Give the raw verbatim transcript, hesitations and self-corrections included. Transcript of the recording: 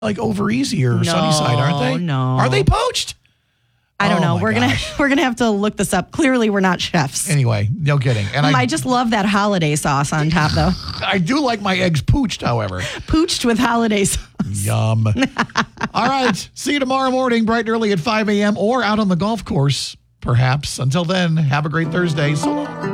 like over easy or No, sunny side, aren't they? no. Are they poached? I don't Oh, know. my We're gosh. gonna we're gonna have to look this up. Clearly, we're not chefs. Anyway, no kidding. And Um, I, I just love that holiday sauce on top, though. I do like my eggs poached, however. Pooched with holiday sauce. Yum. All right. See you tomorrow morning, bright and early at five a.m. or out on the golf course, perhaps. Until then, have a great Thursday. So long.